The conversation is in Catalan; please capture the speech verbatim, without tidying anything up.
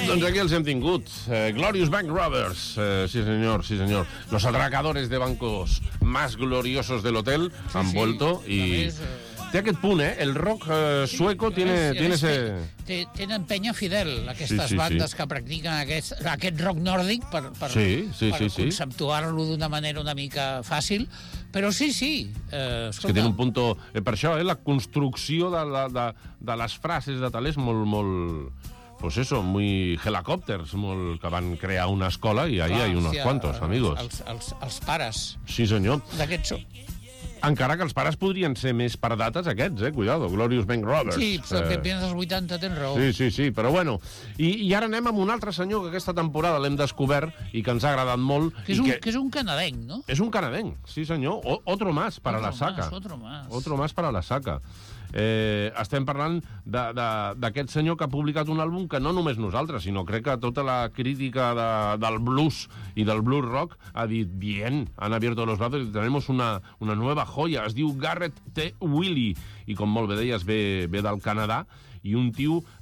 Doncs aquí els hem tingut. Eh, Glorious Bank Robbers. Eh, sí, señor, sí, señor. Los atracadores de bancos más gloriosos del hotel sí, han sí. vuelto y... Té aquest punt, eh? El rock eh, sueco sí, tiene, és, tiene ese... Té, tenen penya fidel, aquestes sí, sí, bandes sí. que practiquen aquest, aquest rock nòrdic per, per, sí, sí, per sí, sí. conceptuar-lo d'una manera una mica fàcil, però sí, sí. Eh, és que té un punt... Eh, per això, eh, la construcció de, de, de, de les frases de tal és molt, molt... Pues eso, muy helicòpters, molt, que van crear una escola i ahí Clar, hay unos sí, cuantos, amigos. Els, els, els pares. Sí, senyor. D'aquests... Encara que els pares podrien ser més per dates aquests, eh? Cuidado, Glorious Bank Robbers. Sí, però eh... que vienes dels vuitanta tens raó. Sí, sí, sí, però bueno. I, I ara anem amb un altre senyor que aquesta temporada l'hem descobert i que ens ha agradat molt. Que és, un, que... que és un canadenc, no? És un canadenc, sí senyor. O, otro más para otro la saca. Más, otro más. Otro más para la saca. Eh, estem parlant d'aquest senyor que ha publicat un àlbum que no només nosaltres, sinó crec que tota la crítica de, del blues i del blues rock ha dit, bien, han abierto los brazos y tenemos una, una nueva joya, es diu Garrett T. Willie, i com molt bé deies, ve, ve del Canadà, i un tio